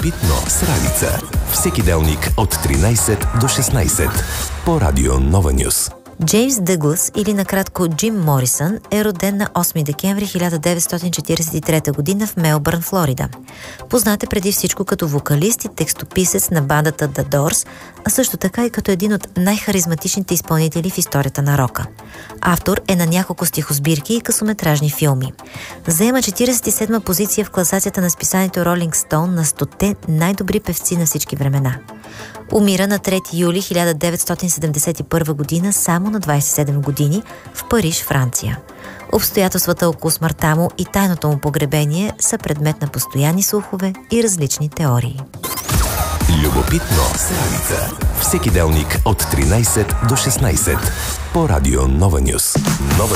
Любопитно с Ралица. Всеки делник от 13 до 16 по Радио Нова Нюс. Джеймс Дъглас, или накратко Джим Морисън, е роден на 8 декември 1943 година в Мелбърн, Флорида. Познат е преди всичко като вокалист и текстописец на бандата The Doors, а също така и като един от най-харизматичните изпълнители в историята на рока. Автор е на няколко стихосбирки и късометражни филми. Заема 47-ма позиция в класацията на списанието Rolling Stone на 100-те най-добри певци на всички времена. Умира на 3 юли 1971 година само на 27 години в Париж, Франция. Обстоятелствата около смъртта му и тайното му погребение са предмет на постоянни слухове и различни теории. Любопитно с Ралица. Всеки делник от 13 до 16 по Радио Нова Нюс.